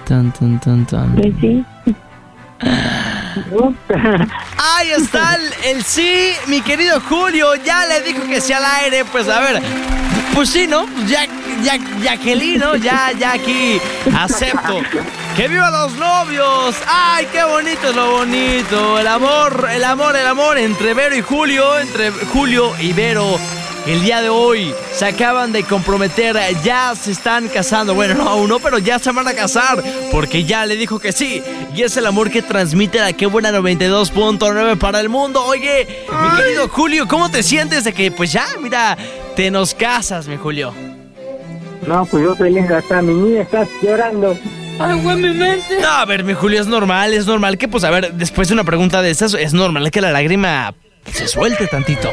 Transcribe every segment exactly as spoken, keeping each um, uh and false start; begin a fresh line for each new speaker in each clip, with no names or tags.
Tan, tan, tan, tan.
Pues sí.
Ahí está el, el sí, mi querido Julio. Ya le dijo que sí al aire. Pues a ver, pues sí, ¿no? Ya, ya, Jacqueline, ¿no? Ya, ya aquí acepto. ¡Que vivan los novios! ¡Ay, qué bonito es lo bonito! El amor, el amor, el amor entre Vero y Julio, entre Julio y Vero. El día de hoy se acaban de comprometer, ya se están casando. Bueno, no aún no, pero ya se van a casar porque ya le dijo que sí. Y es el amor que transmite la Qué Buena noventa y dos punto nueve para el mundo. Oye, mi querido Julio, ¿cómo te sientes de que pues ya, mira, te nos casas, mi Julio?
No, pues yo feliz, hasta mi niña está llorando.
Ay, güey, mi mente. No, a ver, mi Julio, es normal, es normal que, pues, a ver, después de una pregunta de esas, es normal que la lágrima se suelte tantito.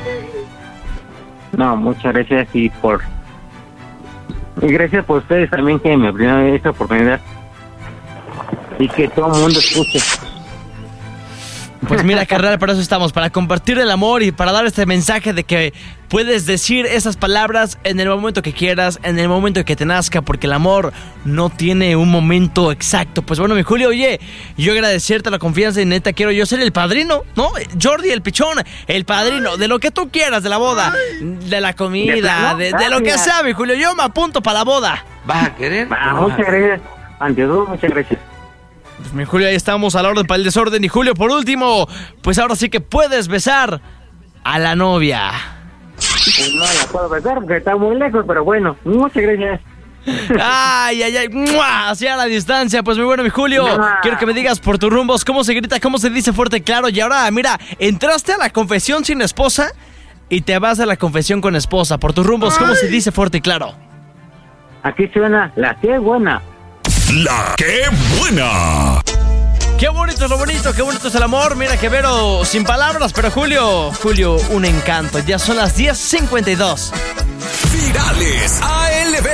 No, muchas gracias y por... Y gracias por ustedes también que me brindaron esta oportunidad. Y que todo el mundo escuche.
Pues mira, carnal, para eso estamos, para compartir el amor y para dar este mensaje de que puedes decir esas palabras en el momento que quieras, en el momento que te nazca, porque el amor no tiene un momento exacto. Pues bueno, mi Julio, oye, yo agradecerte la confianza y neta quiero yo ser el padrino, ¿no? Jordi, el pichón, el padrino, de lo que tú quieras, de la boda, de la comida, de, de lo que sea, mi Julio, yo me apunto para la boda.
¿Vas a querer?
Ah, muchas gracias, ante todo, muchas gracias.
Pues mi Julio, ahí estamos a la orden para el desorden. Y Julio, por último, pues ahora sí que puedes besar a la novia.
Pues no la puedo besar porque está muy lejos, pero bueno, muchas gracias.
Ay, ay, ay, ¡mua! Hacia la distancia. Pues muy bueno, mi Julio, ¡mua! Quiero que me digas por tus rumbos cómo se grita, cómo se dice fuerte y claro. Y ahora, mira, entraste a la confesión sin esposa y te vas a la confesión con esposa. Por tus rumbos, ¿cómo se dice fuerte y claro?
Aquí suena la Qué Buena.
La Qué Buena.
Qué bonito es lo bonito, qué bonito es el amor. Mira que Vero sin palabras, pero Julio, Julio, un encanto. Ya son las diez cincuenta y dos.
Virales A L B.